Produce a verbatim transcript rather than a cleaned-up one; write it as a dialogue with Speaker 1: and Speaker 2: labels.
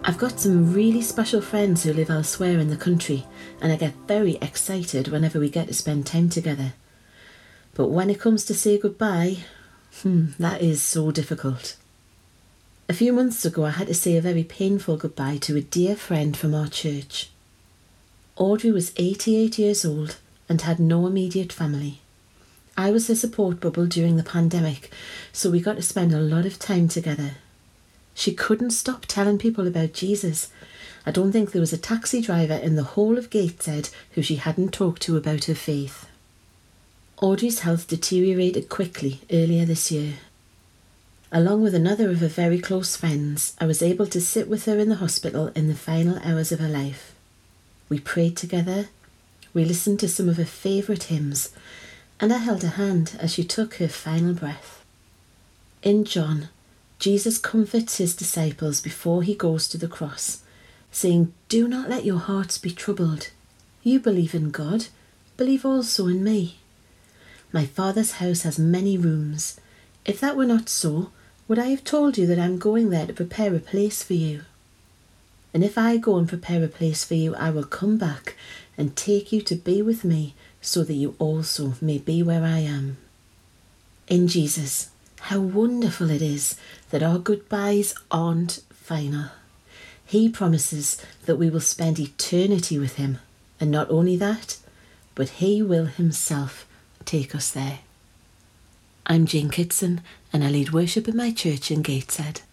Speaker 1: I've got some really special friends who live elsewhere in the country, and I get very excited whenever we get to spend time together. But when it comes to say goodbye, hmm, that is so difficult. A few months ago, I had to say a very painful goodbye to a dear friend from our church. Audrey was eighty-eight years old and had no immediate family. I was her support bubble during the pandemic, so we got to spend a lot of time together. She couldn't stop telling people about Jesus. I don't think there was a taxi driver in the whole of Gateshead who she hadn't talked to about her faith. Audrey's health deteriorated quickly earlier this year. Along with another of her very close friends, I was able to sit with her in the hospital in the final hours of her life. We prayed together, we listened to some of her favourite hymns, and I held her hand as she took her final breath. In John, Jesus comforts his disciples before he goes to the cross, saying, "Do not let your hearts be troubled. You believe in God, believe also in me. My Father's house has many rooms. If that were not so, would I have told you that I'm going there to prepare a place for you? And if I go and prepare a place for you, I will come back and take you to be with me, so that you also may be where I am." In Jesus, how wonderful it is that our goodbyes aren't final. He promises that we will spend eternity with him, and not only that, but he will himself take us there. I'm Jane Kitson, and I lead worship at my church in Gateshead.